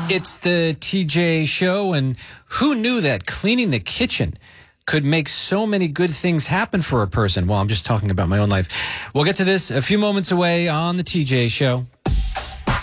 It's the TJ Show, and who knew that cleaning the kitchen could make so many good things happen for a person? Well, I'm just talking about my own life. We'll get to this a few moments away on the TJ Show.